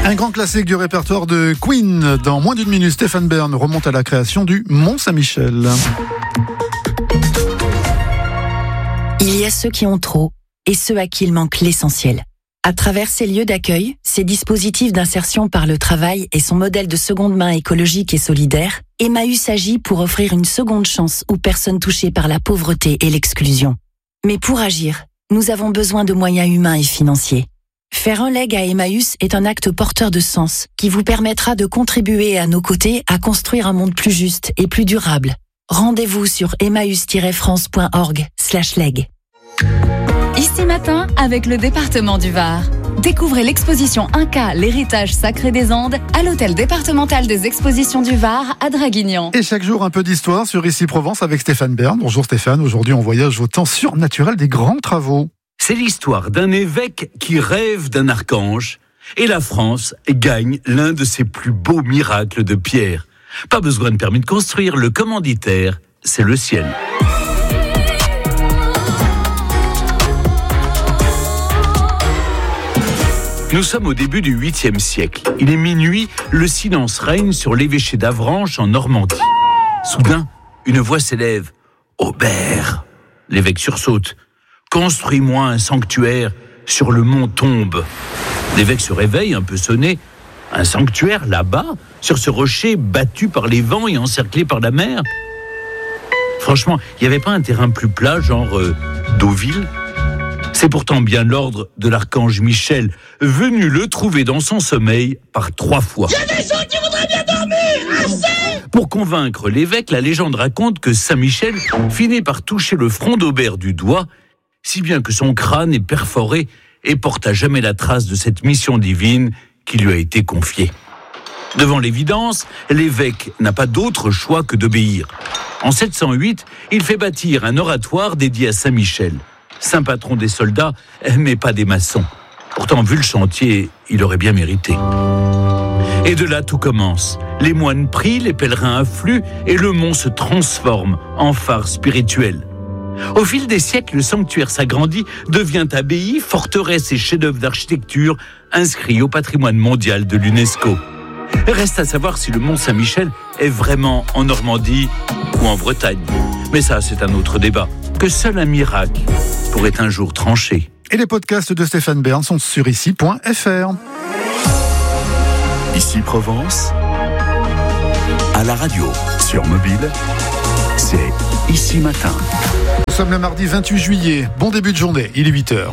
Un grand classique du répertoire de Queen. Dans moins d'une minute, Stéphane Bern remonte à la création du Mont-Saint-Michel. Il y a ceux qui ont trop et ceux à qui il manque l'essentiel. À travers ces lieux d'accueil, ces dispositifs d'insertion par le travail et son modèle de seconde main écologique et solidaire, Emmaüs agit pour offrir une seconde chance aux personnes touchées par la pauvreté et l'exclusion. Mais pour agir, nous avons besoin de moyens humains et financiers. Faire un leg à Emmaüs est un acte porteur de sens qui vous permettra de contribuer à nos côtés à construire un monde plus juste et plus durable. Rendez-vous sur emmaüs-france.org/leg. Ici Matin avec le département du Var. Découvrez l'exposition Inca, l'héritage sacré des Andes à l'hôtel départemental des expositions du Var à Draguignan. Et chaque jour, un peu d'histoire sur Ici Provence avec Stéphane Bern. Bonjour Stéphane, aujourd'hui on voyage au temps surnaturel des grands travaux. C'est l'histoire d'un évêque qui rêve d'un archange et la France gagne l'un de ses plus beaux miracles de pierre. Pas besoin de permis de construire, le commanditaire, c'est le ciel. Nous sommes au début du 8e siècle. Il est minuit, le silence règne sur l'évêché d'Avranches en Normandie. Soudain, une voix s'élève. « Aubert !» L'évêque sursaute. « Construis-moi un sanctuaire sur le mont Tombe. » L'évêque se réveille, un peu sonné. Un sanctuaire là-bas, sur ce rocher battu par les vents et encerclé par la mer. Franchement, il n'y avait pas un terrain plus plat, genre Deauville ? C'est pourtant bien l'ordre de l'archange Michel, venu le trouver dans son sommeil par 3 fois. Il y a des gens qui voudraient bien dormir, assez ! Pour convaincre l'évêque, la légende raconte que Saint-Michel finit par toucher le front d'Aubert du doigt, si bien que son crâne est perforé et porte à jamais la trace de cette mission divine qui lui a été confiée. Devant l'évidence, l'évêque n'a pas d'autre choix que d'obéir. En 708, il fait bâtir un oratoire dédié à Saint-Michel. Saint patron des soldats, mais pas des maçons. Pourtant, vu le chantier, il aurait bien mérité. Et de là, tout commence. Les moines prient, les pèlerins affluent, et le mont se transforme en phare spirituel. Au fil des siècles, le sanctuaire s'agrandit, devient abbaye, forteresse et chef-d'œuvre d'architecture, inscrit au patrimoine mondial de l'UNESCO. Reste à savoir si le mont Saint-Michel est vraiment en Normandie ou en Bretagne. Mais ça, c'est un autre débat, que seul un miracle pourrait un jour trancher. Et les podcasts de Stéphane Bern sont sur ici.fr. Ici Provence, à la radio, sur mobile, c'est Ici Matin. Nous sommes le mardi 28 juillet. Bon début de journée, il est 8h.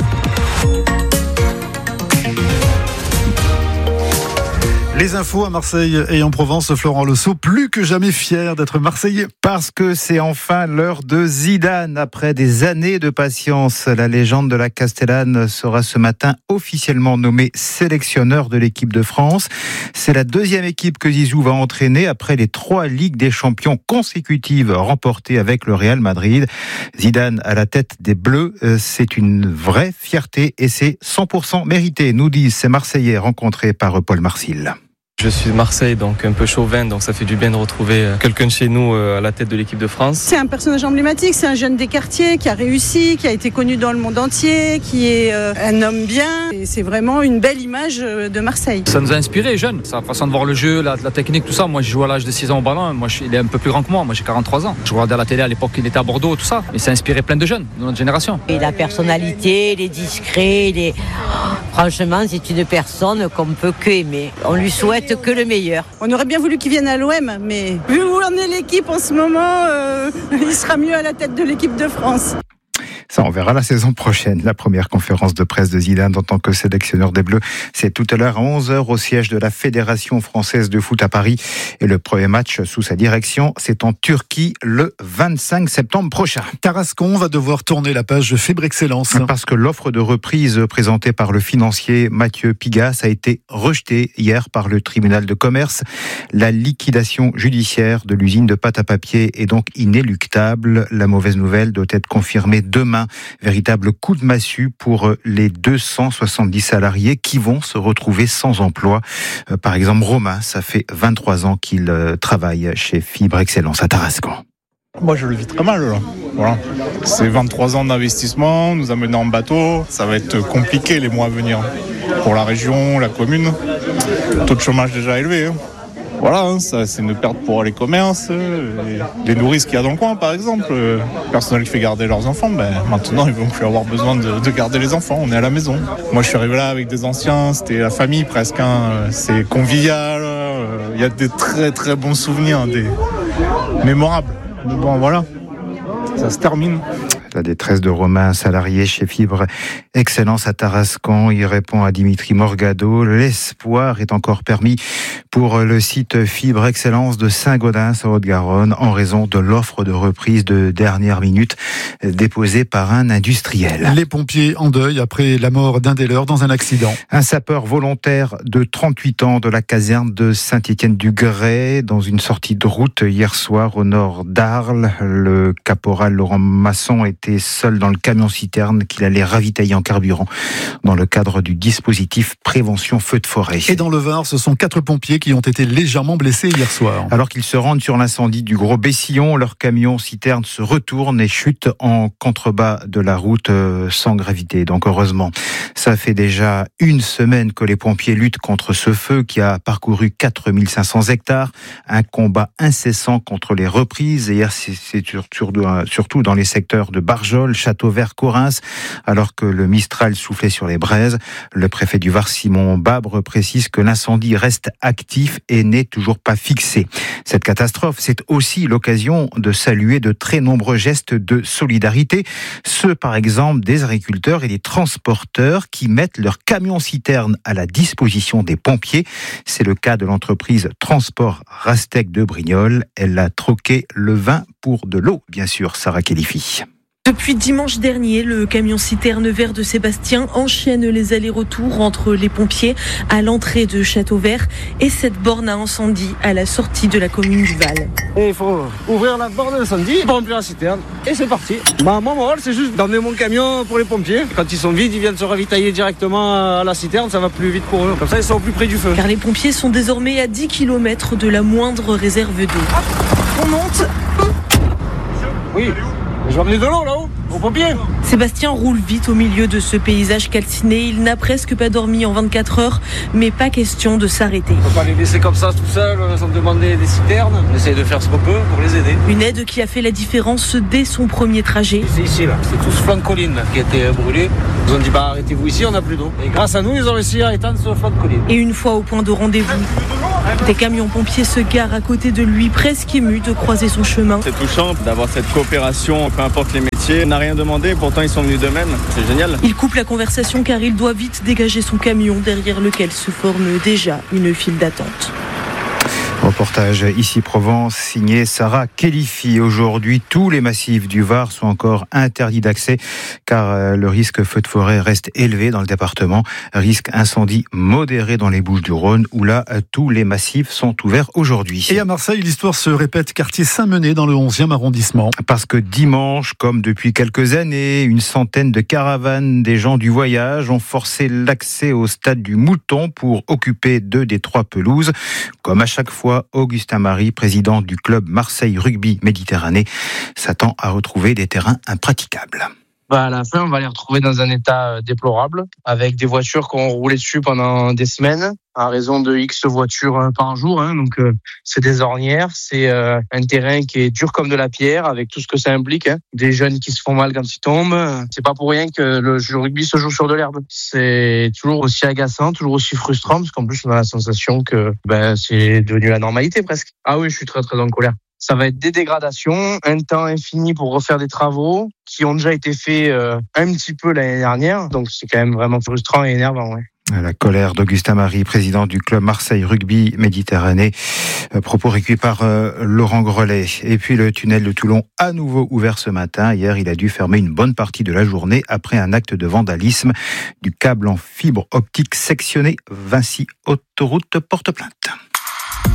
Les infos à Marseille et en Provence, Florent Losso, plus que jamais fier d'être Marseillais. Parce que c'est enfin l'heure de Zidane. Après des années de patience, la légende de la Castellane sera ce matin officiellement nommé sélectionneur de l'équipe de France. C'est la deuxième équipe que Zizou va entraîner après les 3 Ligues des Champions consécutives remportées avec le Real Madrid. Zidane à la tête des Bleus, c'est une vraie fierté et c'est 100% mérité, nous disent ces Marseillais rencontrés par Paul Marcil. Je suis de Marseille, donc un peu chauvin, donc ça fait du bien de retrouver quelqu'un de chez nous à la tête de l'équipe de France. C'est un personnage emblématique, c'est un jeune des quartiers qui a réussi, qui a été connu dans le monde entier, qui est un homme bien. Et c'est vraiment une belle image de Marseille. Ça nous a inspiré, jeune, sa façon de voir le jeu, la technique, tout ça. Moi, j'ai joué à l'âge de 6 ans au ballon, il est un peu plus grand que moi j'ai 43 ans. Je regardais à la télé à l'époque, il était à Bordeaux, tout ça. Et ça a inspiré plein de jeunes de notre génération. Et la personnalité, il est discret, franchement, c'est une personne qu'on ne peut que aimer. On lui souhaite que le meilleur. On aurait bien voulu qu'il vienne à l'OM, mais vu où en est l'équipe en ce moment, il sera mieux à la tête de l'équipe de France. Ça, on verra la saison prochaine. La première conférence de presse de Zidane en tant que sélectionneur des Bleus, c'est tout à l'heure à 11h au siège de la Fédération française de foot à Paris. Et le premier match sous sa direction, c'est en Turquie le 25 septembre prochain. Tarascon va devoir tourner la page Fibre Excellence. Parce que l'offre de reprise présentée par le financier Mathieu Pigas a été rejetée hier par le tribunal de commerce. La liquidation judiciaire de l'usine de pâte à papier est donc inéluctable. La mauvaise nouvelle doit être confirmée demain. Véritable coup de massue pour les 270 salariés qui vont se retrouver sans emploi. Par exemple, Romain, ça fait 23 ans qu'il travaille chez Fibre Excellence à Tarascon. Moi, je le vis très mal, là. Voilà. C'est 23 ans d'investissement, nous amener en bateau. Ça va être compliqué les mois à venir. Pour la région, la commune. Taux de chômage déjà élevé. Hein. Voilà, ça, c'est une perte pour les commerces, les nourrices qu'il y a dans le coin, par exemple. Le personnel qui fait garder leurs enfants, maintenant, ils ne vont plus avoir besoin de garder les enfants. On est à la maison. Moi, je suis arrivé là avec des anciens. C'était la famille presque. C'est convivial. Il y a des très, très bons souvenirs, des mémorables. Mais bon, voilà, ça se termine. La détresse de Romain, salarié chez Fibre Excellence à Tarascon. Il répond à Dimitri Morgado. L'espoir est encore permis pour le site Fibre Excellence de Saint-Gaudens en Haute-Garonne en raison de l'offre de reprise de dernière minute déposée par un industriel. Les pompiers en deuil après la mort d'un des leurs dans un accident. Un sapeur volontaire de 38 ans de la caserne de Saint-Étienne-du-Grès dans une sortie de route hier soir au nord d'Arles. Le caporal Laurent Masson était seul dans le camion-citerne qu'il allait ravitailler en carburant dans le cadre du dispositif prévention feu de forêt. Et dans le Var, ce sont 4 pompiers qui ont été légèrement blessés hier soir. Alors qu'ils se rendent sur l'incendie du Gros Bessillon, leur camion-citerne se retourne et chute en contrebas de la route sans gravité. Donc heureusement, ça fait déjà une semaine que les pompiers luttent contre ce feu qui a parcouru 4500 hectares. Un combat incessant contre les reprises. Et hier, c'est surtout dans les secteurs de Barjol, Châteauvert, Correns, alors que le Mistral soufflait sur les braises. Le préfet du Var, Simon Babre, précise que l'incendie reste actif et n'est toujours pas fixé. Cette catastrophe, c'est aussi l'occasion de saluer de très nombreux gestes de solidarité. Ceux, par exemple, des agriculteurs et des transporteurs qui mettent leurs camions-citernes à la disposition des pompiers. C'est le cas de l'entreprise Transport Rastec de Brignoles. Elle a troqué le vin pour de l'eau, bien sûr, Sarah Kélifi. Depuis dimanche dernier, le camion-citerne vert de Sébastien enchaîne les allers-retours entre les pompiers à l'entrée de Châteauvert et cette borne à incendie à la sortie de la commune du Val. Et il faut ouvrir la borne d'incendie, remplir la citerne et c'est parti. Moi, mon rôle, c'est juste d'emmener mon camion pour les pompiers. Quand ils sont vides, ils viennent se ravitailler directement à la citerne, ça va plus vite pour eux. Comme ça, ils sont au plus près du feu. Car les pompiers sont désormais à 10 km de la moindre réserve d'eau. On monte. Oui. Je vais amener de l'eau là-haut, aux pompiers. Sébastien roule vite au milieu de ce paysage calciné. Il n'a presque pas dormi en 24 heures, mais pas question de s'arrêter. On ne peut pas les laisser comme ça tout seuls sans demander des citernes. On essaie de faire ce qu'on peut pour les aider. Une aide qui a fait la différence dès son premier trajet. C'est ici là, c'est tout ce flanc de colline qui a été brûlé. Ils ont dit arrêtez-vous ici, on n'a plus d'eau. Et grâce à nous, ils ont réussi à éteindre ce flanc de colline. Et une fois au point de rendez-vous, des camions pompiers se garent à côté de lui, presque émus de croiser son chemin. C'est touchant d'avoir cette coopération, peu importe les métiers. On n'a rien demandé, pourtant ils sont venus d'eux-mêmes. C'est génial. Il coupe la conversation car il doit vite dégager son camion derrière lequel se forme déjà une file d'attente. Reportage ici Provence, signé Sarah Kélifi. Aujourd'hui, tous les massifs du Var sont encore interdits d'accès car le risque feu de forêt reste élevé dans le département. Risque incendie modéré dans les Bouches-du-Rhône où là, tous les massifs sont ouverts aujourd'hui. Et à Marseille, l'histoire se répète, quartier Saint-Menet dans le 11e arrondissement. Parce que dimanche, comme depuis quelques années, une centaine de caravanes des gens du voyage ont forcé l'accès au stade du Mouton pour occuper 2 des 3 pelouses. Comme à chaque fois, Augustin Marie, président du club Marseille Rugby Méditerranée, s'attend à retrouver des terrains impraticables. À la fin, on va les retrouver dans un état déplorable, avec des voitures qui ont roulé dessus pendant des semaines, à raison de X voitures par jour. Donc, c'est des ornières, c'est un terrain qui est dur comme de la pierre, avec tout ce que ça implique. Des jeunes qui se font mal quand ils tombent. C'est pas pour rien que le rugby se joue sur de l'herbe. C'est toujours aussi agaçant, toujours aussi frustrant, parce qu'en plus, on a la sensation que c'est devenu la normalité presque. Ah oui, je suis très très en colère. Ça va être des dégradations, un temps infini pour refaire des travaux qui ont déjà été faits un petit peu l'année dernière. Donc c'est quand même vraiment frustrant et énervant. Ouais. La colère d'Augustin Marie, président du club Marseille Rugby Méditerranée. Propos recueillis par Laurent Grelet. Et puis le tunnel de Toulon à nouveau ouvert ce matin. Hier, il a dû fermer une bonne partie de la journée après un acte de vandalisme du câble en fibre optique sectionné. Vinci Autoroute porte plainte.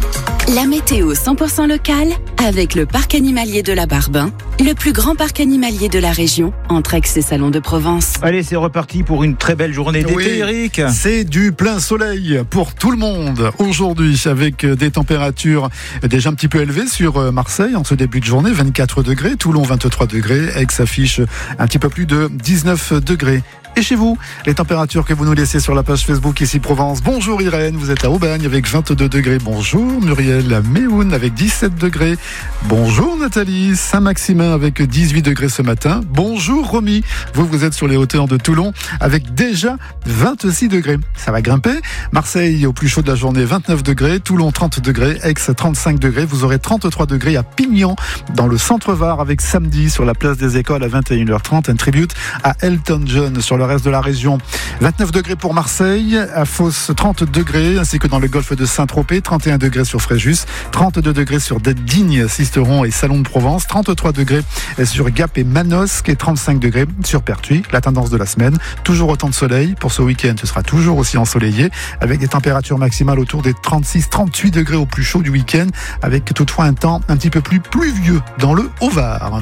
La météo 100% locale avec le parc animalier de la Barbin, le plus grand parc animalier de la région, entre Aix et Salon de Provence. Allez, c'est reparti pour une très belle journée d'été, Eric. C'est du plein soleil pour tout le monde aujourd'hui, avec des températures déjà un petit peu élevées sur Marseille en ce début de journée, 24 degrés, Toulon 23 degrés, Aix affiche un petit peu plus de 19 degrés. Et chez vous, les températures que vous nous laissez sur la page Facebook ici Provence. Bonjour Irène, vous êtes à Aubagne avec 22 degrés. Bonjour Muriel à Méhoun avec 17 degrés. Bonjour Nathalie, Saint-Maximin avec 18 degrés ce matin. Bonjour Romy, vous êtes sur les hauteurs de Toulon avec déjà 26 degrés. Ça va grimper. Marseille au plus chaud de la journée, 29 degrés. Toulon 30 degrés, Aix 35 degrés. Vous aurez 33 degrés à Pignan dans le centre-Var avec samedi sur la place des Écoles à 21h30. Un tribute à Elton John sur le reste de la région. 29 degrés pour Marseille, à Fos 30 degrés, ainsi que dans le golfe de Saint-Tropez, 31 degrés sur Fréjus, 32 degrés sur Digne, Sisteron et Salon de Provence, 33 degrés sur Gap et Manosque et 35 degrés sur Pertuis. La tendance de la semaine, toujours autant de soleil. Pour ce week-end, ce sera toujours aussi ensoleillé, avec des températures maximales autour des 36-38 degrés au plus chaud du week-end, avec toutefois un temps un petit peu plus pluvieux dans le Haut-Var.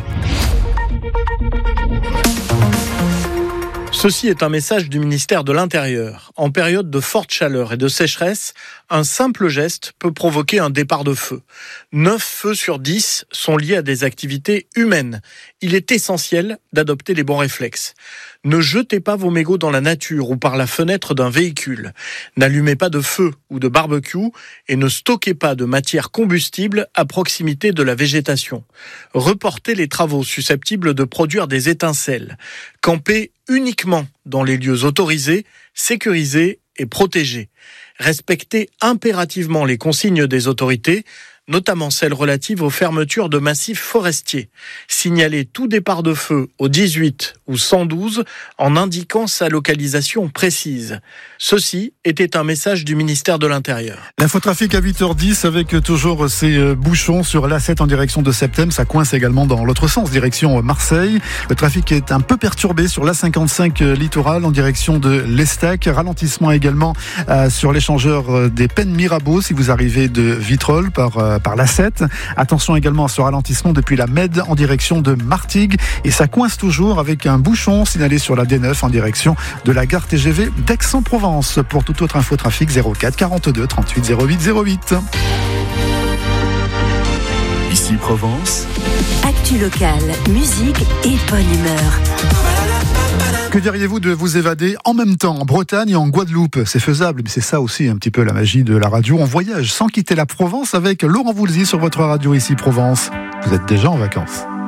Ceci est un message du ministère de l'Intérieur. En période de forte chaleur et de sécheresse, un simple geste peut provoquer un départ de feu. 9 feux sur 10 sont liés à des activités humaines. Il est essentiel d'adopter les bons réflexes. Ne jetez pas vos mégots dans la nature ou par la fenêtre d'un véhicule. N'allumez pas de feu ou de barbecue et ne stockez pas de matière combustible à proximité de la végétation. Reportez les travaux susceptibles de produire des étincelles. Campez uniquement dans les lieux autorisés, sécurisés et protégés. Respectez impérativement les consignes des autorités, notamment celles relatives aux fermetures de massifs forestiers. Signalez tout départ de feu au 18 ou 112 en indiquant sa localisation précise. Ceci était un message du ministère de l'Intérieur. L'infotrafic à 8h10 avec toujours ces bouchons sur l'A7 en direction de Septem. Ça coince également dans l'autre sens, direction Marseille. Le trafic est un peu perturbé sur l'A55 littoral en direction de l'Estac. Ralentissement également sur l'échangeur des Pennes Mirabeau si vous arrivez de Vitrolles par l'A7. Attention également à ce ralentissement depuis la Med en direction de Martigues. Et ça coince toujours avec un bouchon signalé sur la D9 en direction de la gare TGV d'Aix-en-Provence. Pour toute autre info trafic, 04 42 38 08 08. Ici Provence. Actu locale, musique et bonne humeur. Que diriez-vous de vous évader en même temps en Bretagne et en Guadeloupe? C'est faisable, mais c'est ça aussi un petit peu la magie de la radio. On voyage sans quitter la Provence avec Laurent Voulzy sur votre radio ici Provence. Vous êtes déjà en vacances.